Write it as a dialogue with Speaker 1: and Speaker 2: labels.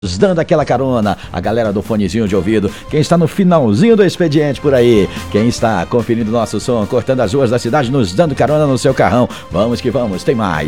Speaker 1: dando aquela carona, a galera do fonezinho de ouvido, quem está no finalzinho do expediente por aí, quem está conferindo nosso som, cortando as ruas da cidade, nos dando carona no seu carrão. Vamos que vamos, tem mais.